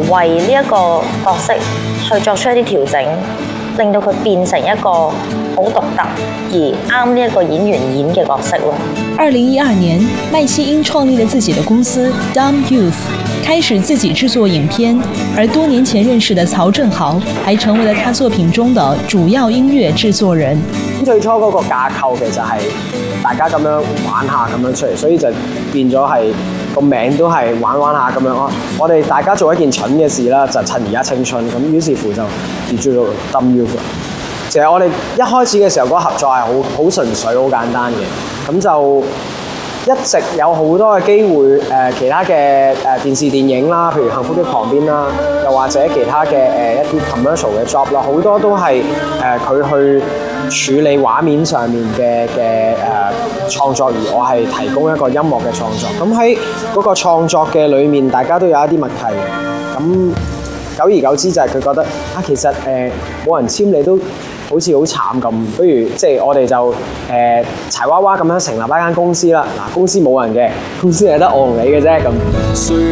為呢一個角色去作出一啲調整，令到佢變成一個好獨特而啱呢一個演員演嘅角色咯。 2012年，麥希英創立了自己的公司 Dumb Youth， 開始自己製作影片，而多年前認識的曹正豪，還成為了他作品中的主要音樂製作人。 最初嗰個架構其實係大家咁樣玩下咁樣出嚟，所以就變咗係個名都係玩下咁樣咯。我哋大家做一件蠢嘅事啦，就趁而家青春咁，於是乎就叫做 Dumb Youth。其實我哋一開始嘅時候嗰個合作係好純粹、好簡單嘅，咁就一直有好多嘅機會其他嘅電視電影啦，譬如《幸福的旁邊》啦，又或者其他嘅一啲 commercial 嘅 job 啦，好多都係佢去處理畫面上面嘅創作，而我係提供一個音樂嘅創作。咁喺嗰個創作嘅裏面，大家都有一啲默契。咁久而久之就係佢覺得其實冇人簽你都好似好慘咁，不如即係我哋就柴娃娃咁樣成立一間公司啦。嗱，公司冇人嘅，公司係得我同你嘅啫咁。